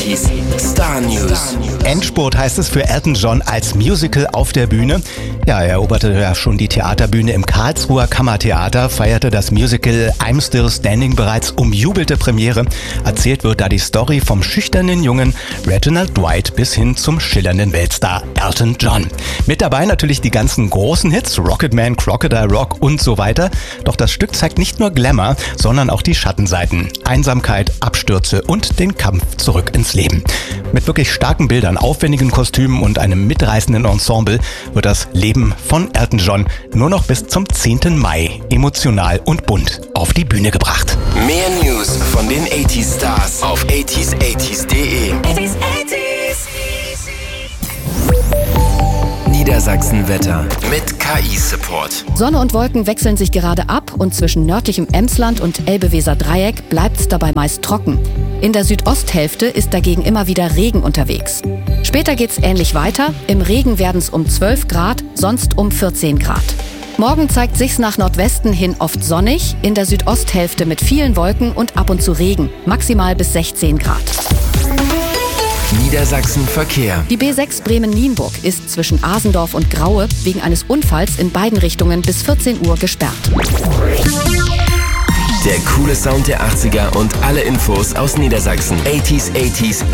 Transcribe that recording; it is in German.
80s Star News. Endspurt heißt es für Elton John als Musical auf der Bühne. Ja, er eroberte ja schon die Theaterbühne im Karlsruher Kammertheater, feierte das Musical I'm Still Standing bereits umjubelte Premiere. Erzählt wird da die Story vom schüchternen Jungen Reginald Dwight bis hin zum schillernden Weltstar Elton John. Mit dabei natürlich die ganzen großen Hits, Rocketman, Crocodile Rock und so weiter. Doch das Stück zeigt nicht nur Glamour, sondern auch die Schattenseiten, Einsamkeit, Abstürze und den Kampf zurück ins Leben. Mit wirklich starken Bildern, aufwendigen Kostümen und einem mitreißenden Ensemble wird das Leben von Elton John nur noch bis zum 10. Mai emotional und bunt auf die Bühne gebracht. Mehr News von den 80s Stars auf 80s80s.de. Niedersachsen-Wetter mit KI-Support. Sonne und Wolken wechseln sich gerade ab und zwischen nördlichem Emsland und Elbe-Weser-Dreieck bleibt es dabei meist trocken. In der Südosthälfte ist dagegen immer wieder Regen unterwegs. Später geht's ähnlich weiter. Im Regen werden es um 12 Grad, sonst um 14 Grad. Morgen zeigt sich's nach Nordwesten hin oft sonnig, in der Südosthälfte mit vielen Wolken und ab und zu Regen, maximal bis 16 Grad. Niedersachsen Verkehr. Die B6 Bremen-Nienburg ist zwischen Asendorf und Graue wegen eines Unfalls in beiden Richtungen bis 14 Uhr gesperrt. Der coole Sound der 80er und alle Infos aus Niedersachsen. 80s